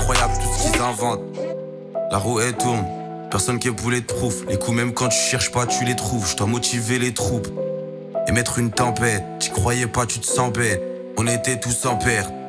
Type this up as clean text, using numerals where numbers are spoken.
incroyable tout ce qu'ils inventent. La roue elle tourne, personne qui est poulet de prouf. Les coups même quand tu cherches pas tu les trouves. Je dois motiver les troupes et mettre une tempête. T'y croyais pas tu te sens bête. On était tous en perte,